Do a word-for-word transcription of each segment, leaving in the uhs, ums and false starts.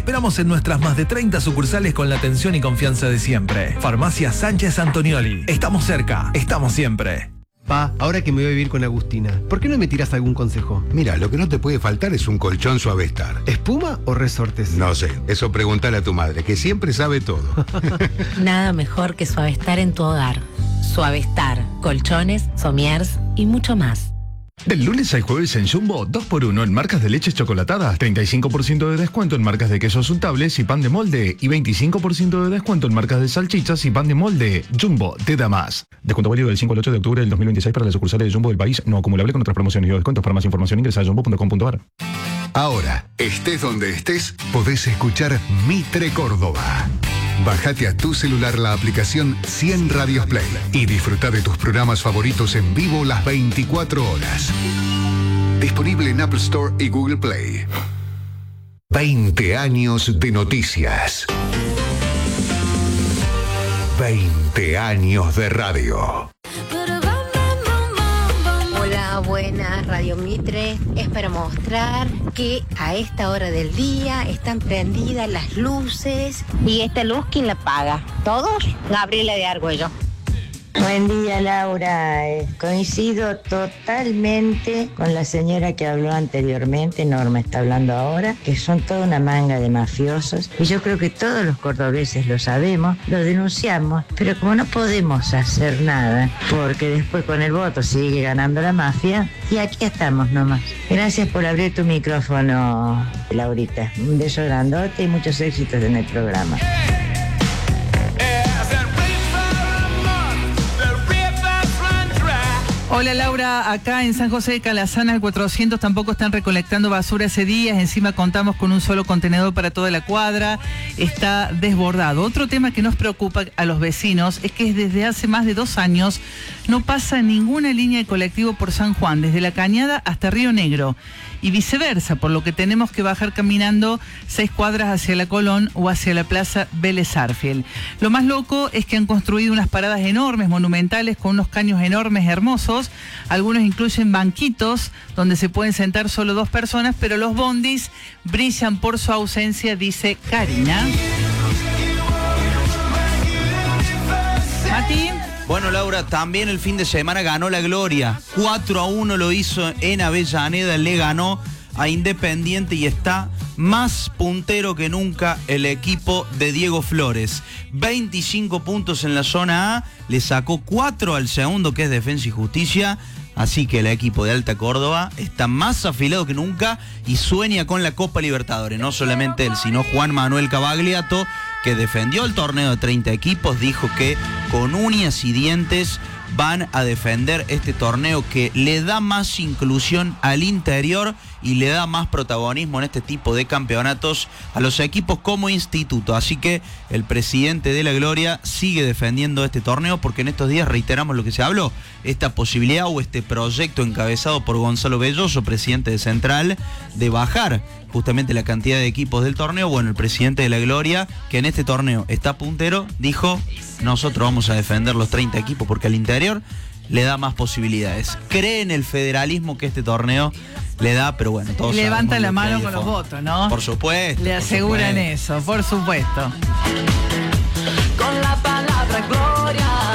esperamos en nuestras más de treinta sucursales con la atención y confianza de siempre. Farmacia Sánchez Antonioli. Estamos cerca, estamos siempre. Pa, ahora que me voy a vivir con Agustina, ¿por qué no me tiras algún consejo? Mira, lo que no te puede faltar es un colchón Suavestar. ¿Espuma o resortes? No sé, eso pregúntale a tu madre, que siempre sabe todo. Nada mejor que Suavestar en tu hogar. Suavestar, colchones, somiers y mucho más. Del lunes al jueves en Jumbo, dos por uno en marcas de leches chocolatadas, treinta y cinco por ciento de descuento en marcas de quesos untables y pan de molde, y veinticinco por ciento de descuento en marcas de salchichas y pan de molde. Jumbo te da más. Descuento válido del cinco al ocho de octubre del dos mil veintiséis para las sucursales de Jumbo del país, no acumulable con otras promociones y descuentos. Para más información ingresa a jumbo punto com punto a r. Ahora, estés donde estés, podés escuchar Mitre Córdoba. Bájate a tu celular la aplicación cien Radios Play y disfruta de tus programas favoritos en vivo las veinticuatro horas. Disponible en Apple Store y Google Play. veinte años de noticias. veinte años de radio. Hola, buenas, Radio Mitre. Es para mostrar que a esta hora del día están prendidas las luces. ¿Y esta luz quién la paga? ¿Todos? Gabriela de Argüello. Buen día, Laura. Eh, coincido totalmente con la señora que habló anteriormente, Norma está hablando ahora, que son toda una manga de mafiosos. Y yo creo que todos los cordobeses lo sabemos, lo denunciamos, pero como no podemos hacer nada, porque después con el voto sigue ganando la mafia, y aquí estamos nomás. Gracias por abrir tu micrófono, Laurita. Un beso grandote y muchos éxitos en el programa. Hola Laura, acá en San José de Calazana, el cuatrocientos, tampoco están recolectando basura hace días. Encima contamos con un solo contenedor para toda la cuadra. Está desbordado. Otro tema que nos preocupa a los vecinos es que desde hace más de dos años no pasa ninguna línea de colectivo por San Juan, desde La Cañada hasta Río Negro. Y viceversa, por lo que tenemos que bajar caminando seis cuadras hacia la Colón o hacia la Plaza Vélez Sarsfield. Lo más loco es que han construido unas paradas enormes, monumentales, con unos caños enormes, hermosos. Algunos incluyen banquitos donde se pueden sentar solo dos personas, pero los bondis brillan por su ausencia, dice Karina. Mati. Bueno, Laura, también el fin de semana ganó la Gloria. cuatro a uno lo hizo en Avellaneda, le ganó a Independiente y está más puntero que nunca el equipo de Diego Flores. veinticinco puntos en la zona A, le sacó cuatro al segundo, que es Defensa y Justicia. Así que el equipo de Alta Córdoba está más afilado que nunca y sueña con la Copa Libertadores. No solamente él, sino Juan Manuel Cavagliato, que defendió el torneo de treinta equipos, dijo que con uñas y dientes van a defender este torneo que le da más inclusión al interior y le da más protagonismo en este tipo de campeonatos a los equipos como instituto. Así que el presidente de la Gloria sigue defendiendo este torneo porque en estos días reiteramos lo que se habló, esta posibilidad o este proyecto encabezado por Gonzalo Belloso, presidente de Central, de bajar justamente la cantidad de equipos del torneo. Bueno, el presidente de la Gloria, que en este torneo está puntero, dijo: nosotros vamos a defender los treinta equipos porque al interior le da más posibilidades. Cree en el federalismo que este torneo le da, pero bueno, todos levanta la mano con los fondo. votos, ¿no? Por supuesto. Le aseguran supuesto. eso, por supuesto. Con la palabra gloria,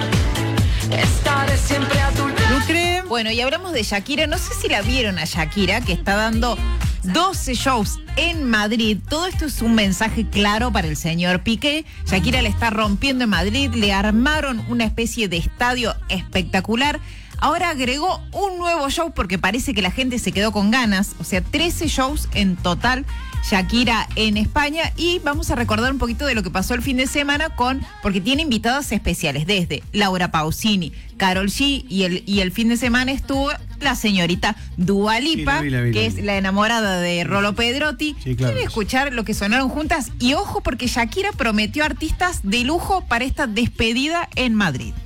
estaré siempre a tu lado. ¿Lucre? Bueno, y hablamos de Shakira. No sé si la vieron a Shakira, que está dando doce shows en Madrid. Todo esto es un mensaje claro para el señor Piqué. Shakira le está rompiendo en Madrid, le armaron una especie de estadio espectacular. Ahora agregó un nuevo show porque parece que la gente se quedó con ganas. O sea, trece shows en total Shakira en España. Y vamos a recordar un poquito de lo que pasó el fin de semana con, porque tiene invitadas especiales desde Laura Pausini, Karol G, y el, y el fin de semana estuvo la señorita Dua Lipa, sí, la vi, la vi, la vi. que es la enamorada de Rolo Pedrotti. Sí, claro. Quieren escuchar lo que sonaron juntas. Y ojo, porque Shakira prometió artistas de lujo para esta despedida en Madrid.